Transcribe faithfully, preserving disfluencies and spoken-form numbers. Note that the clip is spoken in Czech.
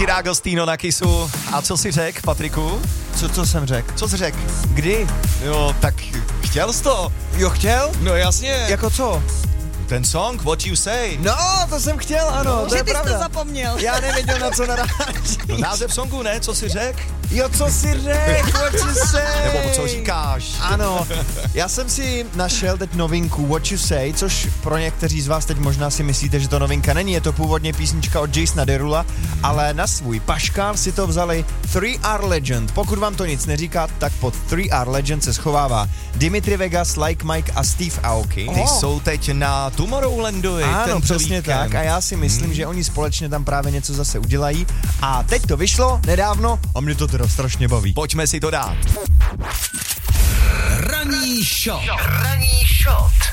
Gigi D'Agostino na Kissu. A co si řek, Patriku? Co, co jsem řekl? Co jsi řek? Kdy? Jo, tak chtěl jsi to? Jo, chtěl? No jasně. Jako co? Ten song, What You Say. No, to jsem chtěl, ano, No, to je že ty jsi pravda. to zapomněl. Já nevěděl, na co narážíš. No, název songu, ne? Co jsi řek? Jo, co si řek, what you say. Nebo co říkáš? Ano, já jsem si našel teď novinku What You Say, což pro někteří z vás teď možná si myslíte, že to novinka není, je to původně písnička od Jasona Derula, ale na svůj paškál si to vzali three R Legend. Pokud vám to nic neříká, tak pod three R Legend se schovává Dimitri Vegas, Like Mike a Steve Aoki. Ty oh. jsou teď na Tomorrowlandu. Ano, přesně víkend. Tak a já si myslím, hmm. že oni společně tam právě něco zase udělají a teď to vyšlo nedávno a mě to teda strašně baví. Pojďme si to dát. Ranní shot. Ranní shot.